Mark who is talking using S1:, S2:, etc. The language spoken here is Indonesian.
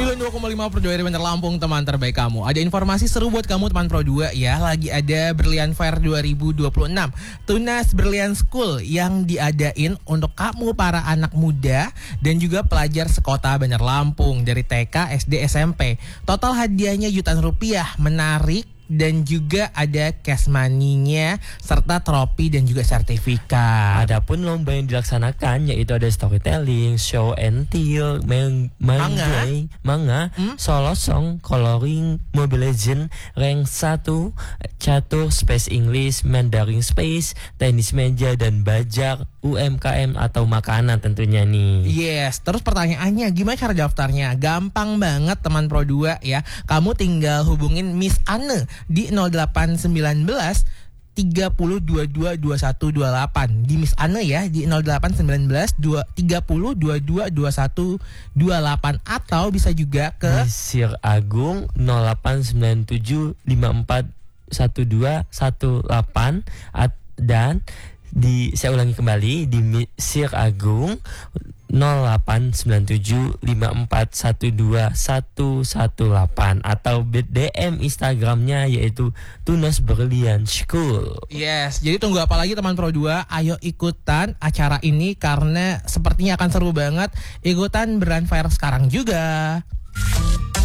S1: 92,5 Pro 2 dari Bandar Lampung, teman terbaik kamu. Ada informasi seru buat kamu teman Pro 2 ya. Lagi ada Brilliant Fair 2026, Tunas Brilliant School yang diadain untuk kamu para anak muda dan juga pelajar sekota Bandar Lampung dari TK, SD, SMP. Total hadiahnya jutaan rupiah, menarik. Dan juga ada cash money-nya serta trofi dan juga sertifikat.
S2: Adapun lomba yang dilaksanakan yaitu ada storytelling, show and tell, manga, solo song, coloring, Mobile Legend, rank 1, catur, space English, Mandarin space, tenis meja dan bajak, UMKM atau makanan tentunya nih.
S1: Yes, terus pertanyaannya gimana cara daftarnya? Gampang banget teman Pro 2 ya. Kamu tinggal hubungin Miss Anne di 0819 3022 2128 di Miss Anne ya, di 0819 3022 2128 atau bisa juga ke
S2: Sir Agung 0897 541218 dan saya ulangi kembali di Sir Agung 089754121118 atau DM Instagramnya yaitu Tunas Brilliant School.
S1: Yes, jadi tunggu apa lagi teman Pro 2? Ayo ikutan acara ini karena sepertinya akan seru banget. Ikutan Brilliant Fair sekarang juga.